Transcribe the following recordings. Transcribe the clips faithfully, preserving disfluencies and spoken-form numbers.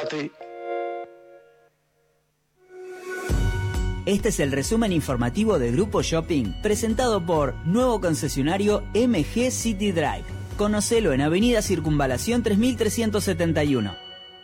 Cuídate. Este es el resumen informativo de Grupo Shopping, presentado por nuevo concesionario M G City Drive. Conocelo en Avenida Circunvalación tres mil trescientos setenta y uno.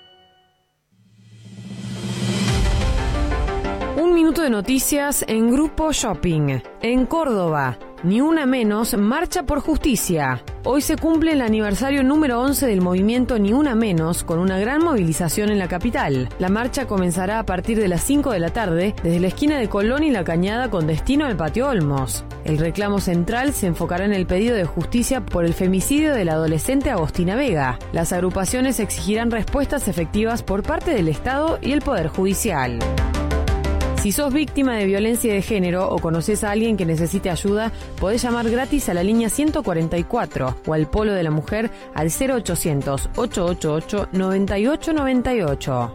Un minuto de noticias en Grupo Shopping. En Córdoba, Ni Una Menos marcha por justicia. Hoy se cumple el aniversario número once del movimiento Ni Una Menos, con una gran movilización en la capital. La marcha comenzará a partir de las cinco de la tarde, desde la esquina de Colón y La Cañada con destino al Patio Olmos. El reclamo central se enfocará en el pedido de justicia por el femicidio de la adolescente Agostina Vega. Las agrupaciones exigirán respuestas efectivas por parte del Estado y el Poder Judicial. Si sos víctima de violencia de género o conoces a alguien que necesite ayuda, podés llamar gratis a la línea ciento cuarenta y cuatro o al Polo de la Mujer al cero ochocientos, ochocientos ochenta y ocho, noventa y ocho noventa y ocho.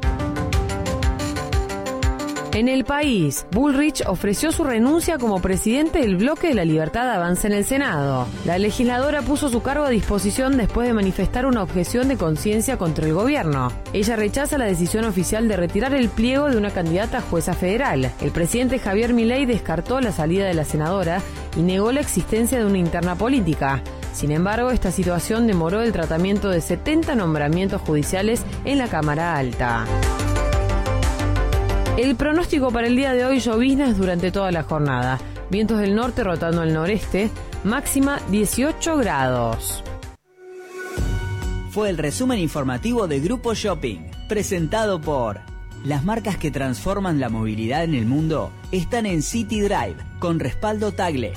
En el país, Bullrich ofreció su renuncia como presidente del Bloque de la Libertad Avanza en el Senado. La legisladora puso su cargo a disposición después de manifestar una objeción de conciencia contra el gobierno. Ella rechaza la decisión oficial de retirar el pliego de una candidata a jueza federal. El presidente Javier Milei descartó la salida de la senadora y negó la existencia de una interna política. Sin embargo, esta situación demoró el tratamiento de setenta nombramientos judiciales en la Cámara Alta. El pronóstico para el día de hoy: lloviznas durante toda la jornada. Vientos del norte rotando al noreste. Máxima dieciocho grados. Fue el resumen informativo de Grupo Shopping, presentado por... Las marcas que transforman la movilidad en el mundo están en City Drive, con respaldo Tagle.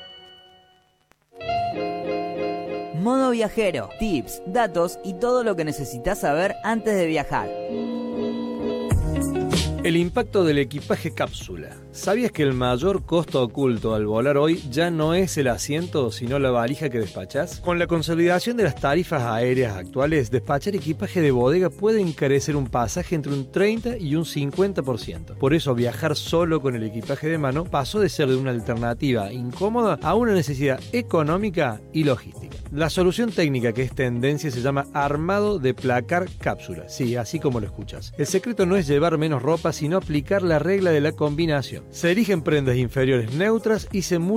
Modo viajero, tips, datos y todo lo que necesitas saber antes de viajar. El impacto del equipaje cápsula. ¿Sabías que el mayor costo oculto al volar hoy ya no es el asiento, sino la valija que despachás? Con la consolidación de las tarifas aéreas actuales, despachar equipaje de bodega puede encarecer un pasaje entre un treinta y un cincuenta por ciento. Por eso, viajar solo con el equipaje de mano pasó de ser de una alternativa incómoda a una necesidad económica y logística. La solución técnica que es tendencia se llama armado de placar cápsula. Sí, así como lo escuchas. El secreto no es llevar menos ropa, sino aplicar la regla de la combinación. Se eligen prendas inferiores neutras y se